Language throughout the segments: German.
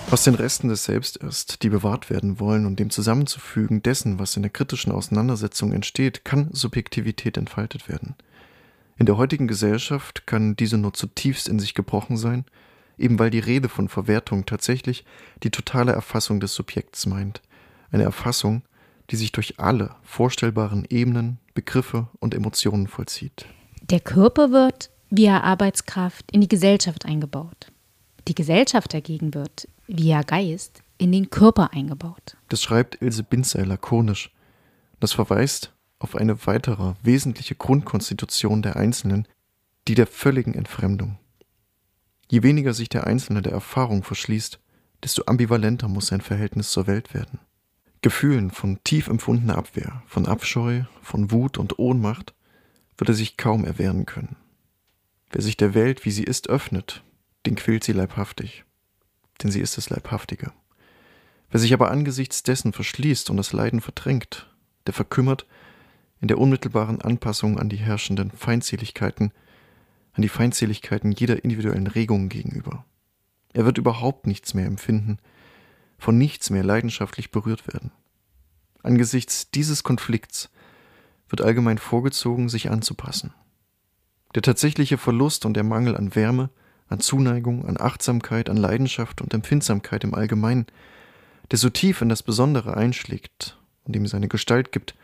Aus den Resten des Selbst ist, die bewahrt werden wollen, und dem Zusammenzufügen dessen, was in der kritischen Auseinandersetzung entsteht, kann Subjektivität entfaltet werden. In der heutigen Gesellschaft kann diese nur zutiefst in sich gebrochen sein, eben weil die Rede von Verwertung tatsächlich die totale Erfassung des Subjekts meint. Eine Erfassung, die sich durch alle vorstellbaren Ebenen, Begriffe und Emotionen vollzieht. Der Körper wird via Arbeitskraft in die Gesellschaft eingebaut. Die Gesellschaft dagegen wird via Geist in den Körper eingebaut. Das schreibt Ilse Binzer lakonisch. Das verweist auf eine weitere wesentliche Grundkonstitution der Einzelnen, die der völligen Entfremdung. Je weniger sich der Einzelne der Erfahrung verschließt, desto ambivalenter muss sein Verhältnis zur Welt werden. Gefühlen von tief empfundener Abwehr, von Abscheu, von Wut und Ohnmacht wird er sich kaum erwehren können. Wer sich der Welt, wie sie ist, öffnet, den quält sie leibhaftig, denn sie ist das Leibhaftige. Wer sich aber angesichts dessen verschließt und das Leiden verdrängt, der verkümmert in der unmittelbaren Anpassung an die herrschenden Feindseligkeiten, an die Feindseligkeiten jeder individuellen Regung gegenüber. Er wird überhaupt nichts mehr empfinden, von nichts mehr leidenschaftlich berührt werden. Angesichts dieses Konflikts wird allgemein vorgezogen, sich anzupassen. Der tatsächliche Verlust und der Mangel an Wärme, an Zuneigung, an Achtsamkeit, an Leidenschaft und Empfindsamkeit im Allgemeinen, der so tief in das Besondere einschlägt und ihm seine Gestalt gibt,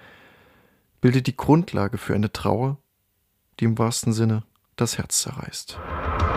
bildet die Grundlage für eine Trauer, die im wahrsten Sinne das Herz zerreißt.